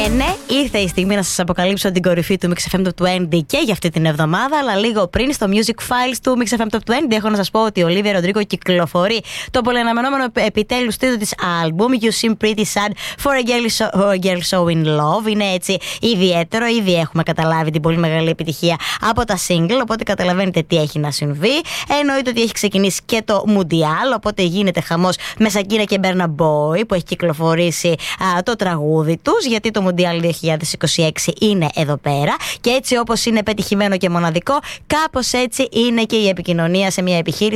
Ναι, ήρθε η στιγμή να σας αποκαλύψω την κορυφή του Mix FM Top 20 και για αυτή την εβδομάδα. Αλλά λίγο πριν, στο Music Files του Mix FM Top 20, έχω να σας πω ότι ο Olivia Rodrigo κυκλοφορεί το πολυαναμενόμενο επιτέλους τρίτο της άλμπουμ You Seem Pretty Sad for a Girl So In Love. Είναι έτσι ιδιαίτερο, ήδη έχουμε καταλάβει την πολύ μεγάλη επιτυχία από τα single, οπότε καταλαβαίνετε τι έχει να συμβεί. Εννοείται ότι έχει ξεκινήσει και το Mundial, οπότε γίνεται χαμός με Shakira και Burna Boy που έχει κυκλοφορήσει το τραγούδι τους, γιατί το Mundial 2026 είναι εδώ πέρα. Και έτσι όπως είναι πετυχημένο και μοναδικό, κάπως έτσι είναι και η επικοινωνία σε μια επιχείρηση